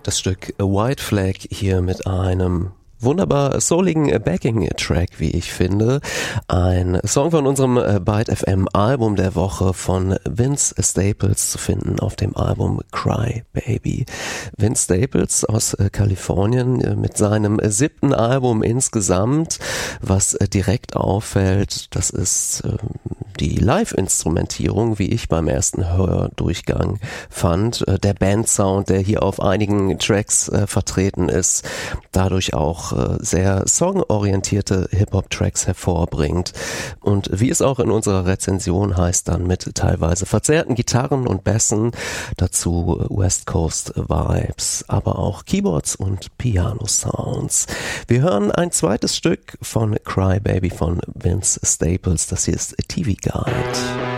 Das Stück A White Flag hier mit einem wunderbar souligen Backing-Track, wie ich finde. Ein Song von unserem Byte FM Album der Woche von Vince Staples zu finden auf dem Album Cry Baby. Vince Staples aus Kalifornien mit seinem 7. Album insgesamt. Was direkt auffällt, das ist die Live-Instrumentierung, wie ich beim ersten Hördurchgang fand. Der Bandsound, der hier auf einigen Tracks vertreten ist, dadurch auch sehr songorientierte Hip-Hop-Tracks hervorbringt. Und wie es auch in unserer Rezension heißt, dann mit teilweise verzerrten Gitarren und Bässen, dazu West Coast Vibes, aber auch Keyboards und Piano-Sounds. Wir hören ein zweites Stück von Cry Baby von Vince Staples, das hier ist TV Guide.